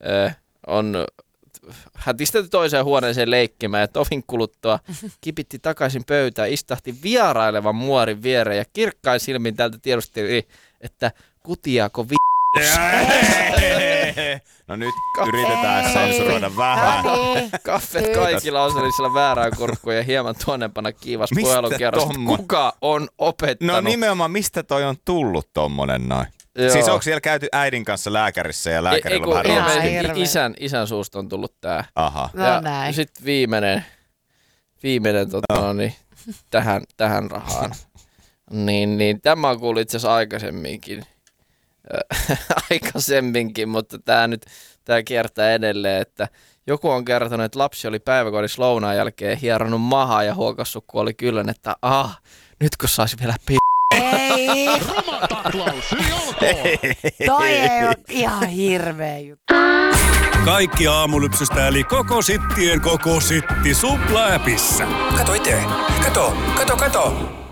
hän istetty toiseen huoneeseen leikkimään ja tovin kuluttua kipitti takaisin pöytään, istahti vierailevan muorin viereen ja kirkkain silmin täältä tiedusteli, että kutiaako No nyt yritetään sensuroida vähän. Kaffet kaikilla osallisilla väärään kurkkuun ja hieman tuonnepana kiivas puhelukierros. Kuka on opettanut? No nimenomaan, mistä toi on tullut tommonen noin? Joo. Siis onko siellä käyty äidin kanssa lääkärissä ja lääkärillä vähän isän suusta on tullut tää. Aha. No ja näin. Sitten viimeinen tähän rahaan. niin tämä on kuullut itse asiassa aikaisemminkin, mutta tää kiertää edelleen, että joku on kertonut, että lapsi oli päiväkodissa lounaan jälkeen hieronut mahaa ja huokassut, kun oli kyllön, että nyt kun sais vielä Ei. Roma taklaus, Toi ei ole ihan hirveä juttu. Kaikki aamulypsystä eli koko sittien koko sitti Supla-äpissä. Kato itse. Kato.